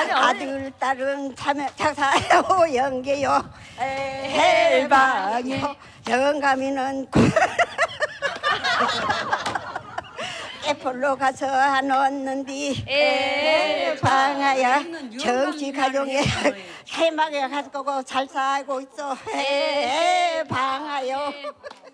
아들 딸은 자사요 영계요 해방이요 영감이는 애플로 가서 안 얻는디 방아야 정치 가정에 해막에 가고 잘 살고 있어 방아요